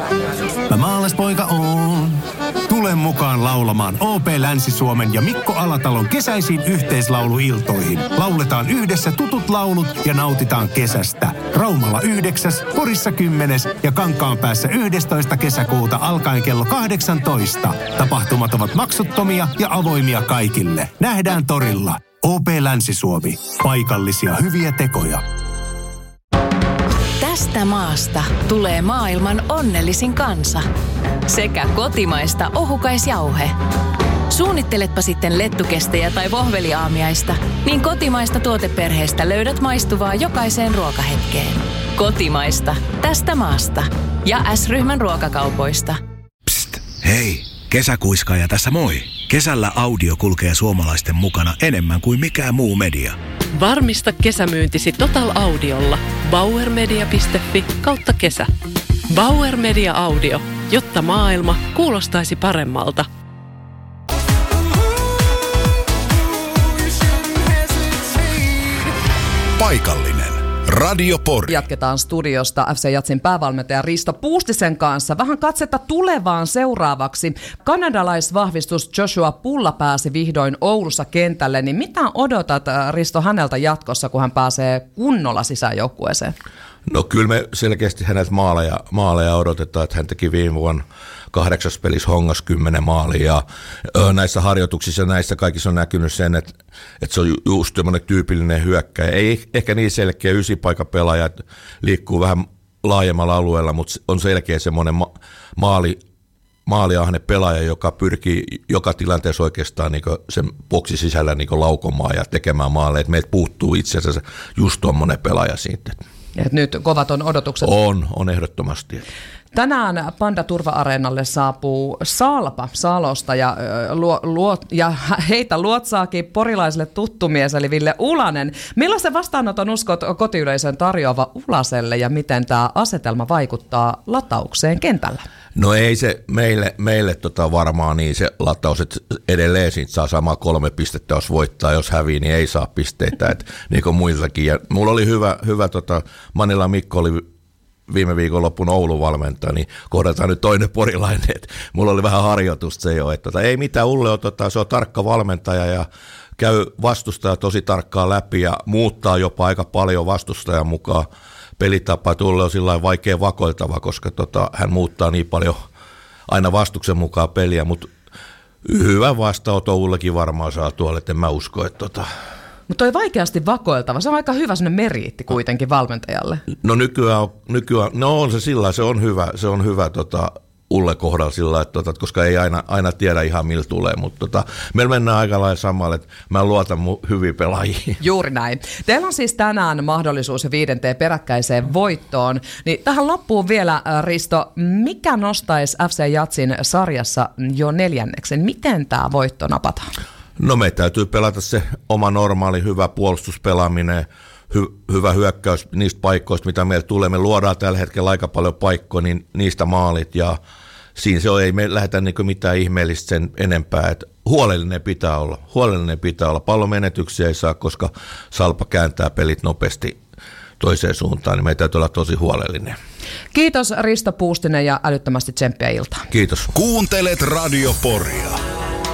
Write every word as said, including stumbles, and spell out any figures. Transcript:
Mä maallaspoika oon. Tule mukaan laulamaan O P Länsi-Suomen ja Mikko Alatalon kesäisiin yhteislauluiltoihin. Lauletaan yhdessä tutut laulut ja nautitaan kesästä. Raumalla yhdeksäs, Porissa kymmenes ja Kankaanpäässä yhdestoista kesäkuuta alkaen kello kahdeksantoista. Tapahtumat ovat maksuttomia ja avoimia kaikille. Nähdään torilla. O P Länsi-Suomi. Paikallisia hyviä tekoja. Tästä maasta tulee maailman onnellisin kansa. Sekä kotimaista ohukaisjauhe. Suunnitteletpa sitten lettukestejä tai vohveliaamiaista, niin kotimaista tuoteperheestä löydät maistuvaa jokaiseen ruokahetkeen. Kotimaista. Tästä maasta. Ja S-ryhmän ruokakaupoista. Psst, hei! Kesäkuiskaaja tässä moi! Kesällä audio kulkee suomalaisten mukana enemmän kuin mikään muu media. Varmista kesämyyntisi Total Audiolla. bauermedia piste fi kautta kesä. Bauer Media Audio, jotta maailma kuulostaisi paremmalta. Paikallinen. Radio Pori. Jatketaan studiosta F C Jatsin päävalmentaja Risto Puustisen kanssa. Vähän katsetta tulevaan seuraavaksi. Kanadalaisvahvistus Joshua Pulla pääsi vihdoin Oulussa kentälle. Niin mitä odotat, Risto, häneltä jatkossa, kun hän pääsee kunnolla sisään joukkueeseen? No kyllä me selkeästi häneltä maaleja, maaleja odotetaan, että hän teki viime vuonna kahdeksas pelissä hongas kymmenen maalia. Ja näissä harjoituksissa ja näissä kaikissa on näkynyt sen, että, että se on just tämmöinen tyypillinen hyökkäjä. Ei ehkä niin selkeä ysipaikan pelaaja, että liikkuu vähän laajemmalla alueella, mutta on selkeä semmoinen ma- maali, maaliahne pelaaja, joka pyrkii joka tilanteessa oikeastaan niin sen boksi sisällä niin laukomaan ja tekemään maaleja. Meiltä puuttuu itse asiassa just tuommoinen pelaaja siitä. Et nyt kovat on odotukset. On, on ehdottomasti. Tänään Panda Turva-areenalle saapuu Salpa Salosta ja, luo, luo, ja heitä luotsaakin porilaisille tuttu mies eli Ville Ulanen. Millaisen vastaanoton uskot kotiyleisön tarjoava Ulaselle ja miten tämä asetelma vaikuttaa lataukseen kentällä? No ei se meille, meille tota varmaan niin se lataus, että edelleen siitä saa sama kolme pistettä, jos voittaa, jos hävii, niin ei saa pisteitä, et, niin kuin muillakin. Ja mulla oli hyvä, hyvä tota, Manila Mikko oli viime viikonloppun Oulun valmentaja, niin kohdataan nyt toinen porilainen, että mulla oli vähän harjoitusta se jo, että tota, ei mitään, Ulle on, tota, se on tarkka valmentaja ja käy vastustaja tosi tarkkaan läpi ja muuttaa jopa aika paljon vastustajan mukaan pelitapa, että Ulle on sillä vaikea vakoiltava, koska tota, hän muuttaa niin paljon aina vastuksen mukaan peliä, mutta hyvä vastaanoton Ullekin varmaan saa tuolle, että en mä usko, että tota, mutta toi vaikeasti vakoiltava, se on aika hyvä sellainen meriitti kuitenkin valmentajalle. No nykyään, nykyään no on se sillä, se on hyvä, se on hyvä tota, Ulle kohdalla sillä, että, tota, koska ei aina, aina tiedä ihan miltä tulee, mutta tota, meillä mennään aika lailla samalle, että mä luotan mun hyviä pelaajia. Juuri näin. Teillä on siis tänään mahdollisuus jo viidenteen peräkkäiseen voittoon, niin tähän loppuun vielä, Risto, mikä nostaisi F C Jatsin sarjassa jo neljänneksen? Miten tämä voitto napataan? No me täytyy pelata se oma normaali hyvä puolustuspelaaminen, hy- hyvä hyökkäys niistä paikoista, mitä meillä tulee. Me luodaan tällä hetkellä aika paljon paikkoja, niin niistä maalit ja siinä se on, ei me lähdetä niin mitään ihmeellistä sen enempää. Et huolellinen pitää olla, huolellinen pitää olla. Pallon menetyksiä ei saa, koska Salpa kääntää pelit nopeasti toiseen suuntaan, niin meidän täytyy olla tosi huolellinen. Kiitos Risto Puustinen ja älyttömästi tsemppiä iltaa. Kiitos. Kuuntelet Radio Poria.